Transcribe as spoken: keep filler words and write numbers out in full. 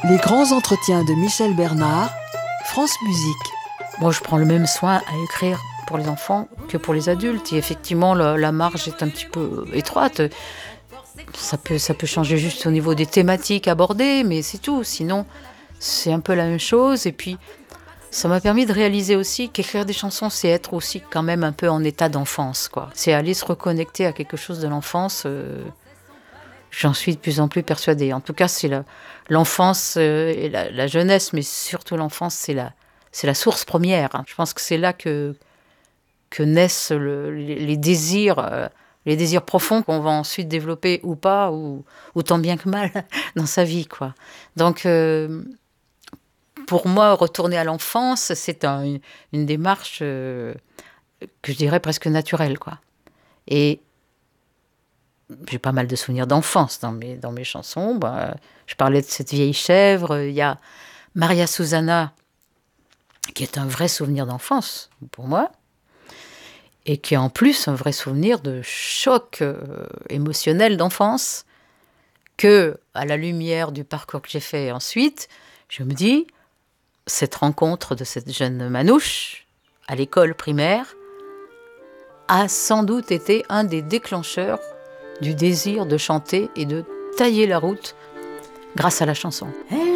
Les grands entretiens de Michel Bernard, France Musique. Moi, je prends le même soin à écrire pour les enfants que pour les adultes. Et effectivement, la, la marge est un petit peu étroite. Ça peut, ça peut changer juste au niveau des thématiques abordées, mais c'est tout. Sinon, c'est un peu la même chose. Et puis, ça m'a permis de réaliser aussi qu'écrire des chansons, c'est être aussi quand même un peu en état d'enfance, quoi. C'est aller se reconnecter à quelque chose de l'enfance. Euh, j'en suis de plus en plus persuadée. En tout cas, c'est la, l'enfance euh, et la, la jeunesse, mais surtout l'enfance, c'est la, c'est la source première. Hein. Je pense que c'est là que, que naissent le, les, les désirs, euh, les désirs profonds qu'on va ensuite développer ou pas, ou, ou tant bien que mal dans sa vie, quoi. Donc... Euh, Pour moi, retourner à l'enfance, c'est un, une, une démarche euh, que je dirais presque naturelle, quoi. Et j'ai pas mal de souvenirs d'enfance dans mes, dans mes chansons. Bah, je parlais de cette vieille chèvre. Il y a Maria Susana, qui est un vrai souvenir d'enfance pour moi, et qui est en plus un vrai souvenir de choc euh, émotionnel d'enfance, que, à la lumière du parcours que j'ai fait ensuite, je me dis... Cette rencontre de cette jeune manouche à l'école primaire a sans doute été un des déclencheurs du désir de chanter et de tailler la route grâce à la chanson.